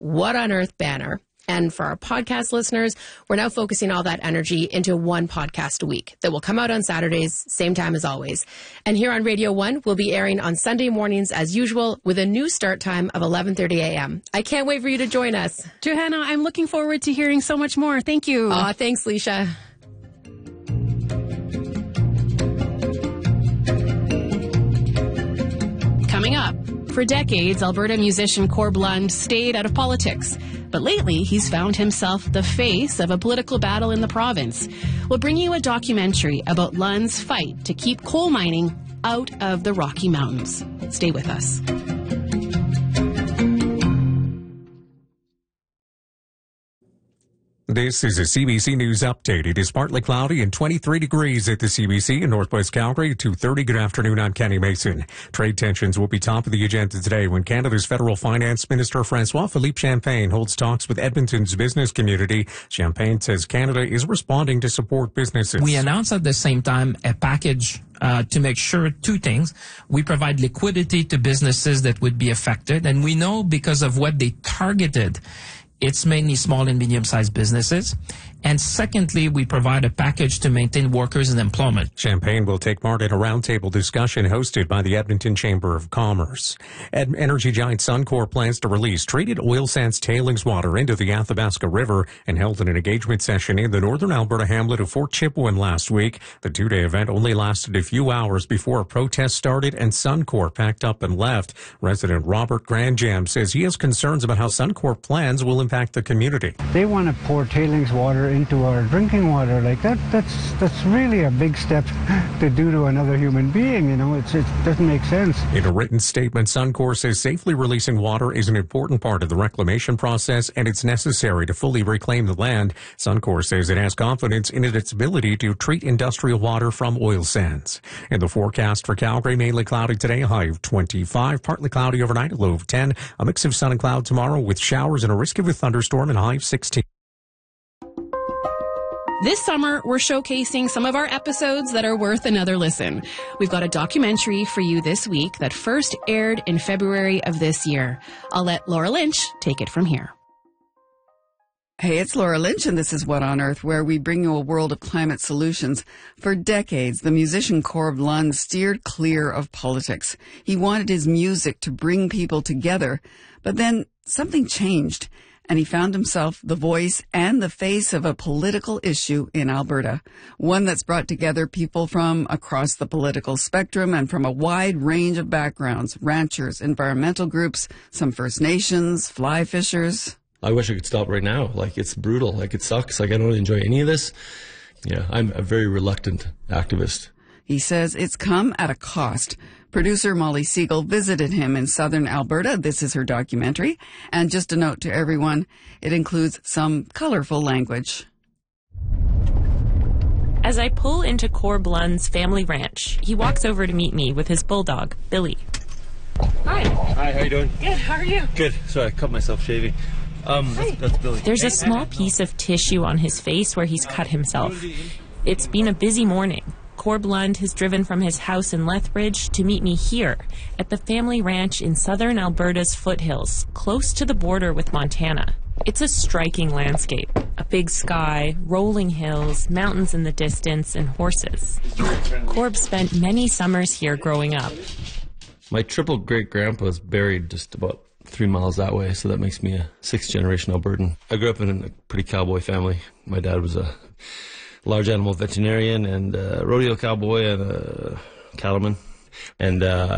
What on Earth banner. And for our podcast listeners, we're now focusing all that energy into one podcast a week that will come out on Saturdays, same time as always. And here on Radio 1, we'll be airing on Sunday mornings as usual with a new start time of 11:30 a.m. I can't wait for you to join us. Johanna, I'm looking forward to hearing so much more. Thank you. Aw, thanks, Leisha. Coming up, for decades, Alberta musician Corb Lund stayed out of politics. But lately, he's found himself the face of a political battle in the province. We'll bring you a documentary about Lund's fight to keep coal mining out of the Rocky Mountains. Stay with us. This is a CBC News update. It is partly cloudy and 23 degrees at the CBC in Northwest Calgary. 2:30. Good afternoon. I'm Kenny Mason. Trade tensions will be top of the agenda today when Canada's Federal Finance Minister François-Philippe Champagne holds talks with Edmonton's business community. Champagne says Canada is responding to support businesses. We announced at the same time a package to make sure two things. We provide liquidity to businesses that would be affected, and we know because of what they targeted, it's mainly small and medium-sized businesses. And secondly, we provide a package to maintain workers and employment. Champagne will take part in a roundtable discussion hosted by the Edmonton Chamber of Commerce. Energy giant Suncor plans to release treated oil sands tailings water into the Athabasca River and held an engagement session in the northern Alberta hamlet of Fort Chipewyan last week. The two-day event only lasted a few hours before a protest started and Suncor packed up and left. Resident Robert Grandjam says he has concerns about how Suncor plans will impact the community. They want to pour tailings water into our drinking water like that. That's really a big step to do to another human being. You know, it doesn't make sense. In a written statement, Suncor says safely releasing water is an important part of the reclamation process and it's necessary to fully reclaim the land. Suncor says it has confidence in its ability to treat industrial water from oil sands. In the forecast for Calgary, mainly cloudy today, a high of 25, partly cloudy overnight, a low of 10, a mix of sun and cloud tomorrow with showers and a risk of a thunderstorm and a high of 16. This summer, we're showcasing some of our episodes that are worth another listen. We've got a documentary for you this week that first aired in February of this year. I'll let Laura Lynch take it from here. Hey, it's Laura Lynch, and this is What on Earth, where we bring you a world of climate solutions. For decades, the musician Corb Lund steered clear of politics. He wanted his music to bring people together, but then something changed, and he found himself the voice and the face of a political issue in Alberta, one that's brought together people from across the political spectrum and from a wide range of backgrounds: ranchers, environmental groups, some First Nations, fly fishers. I wish I could stop right now. Like, it's brutal. Like, it sucks. Like, I don't enjoy any of this. Yeah, I'm a very reluctant activist. He says it's come at a cost. Producer Molly Siegel visited him in southern Alberta. This is her documentary. And just a note to everyone, it includes some colorful language. As I pull into Corb Lund's family ranch, he walks over to meet me with his bulldog, Billy. Hi. Hi, how you doing? Good, how are you? Good. Sorry, I cut myself shaving. That's Billy. There's a small piece of tissue on his face where he's cut himself. It's been a busy morning. Corb Lund has driven from his house in Lethbridge to meet me here at the family ranch in southern Alberta's foothills, close to the border with Montana. It's a striking landscape. A big sky, rolling hills, mountains in the distance, and horses. Corb spent many summers here growing up. My triple great-grandpa is buried just about 3 miles that way, so that makes me a sixth-generation Albertan. I grew up in a pretty cowboy family. My dad was a large animal veterinarian and a rodeo cowboy and a cattleman. And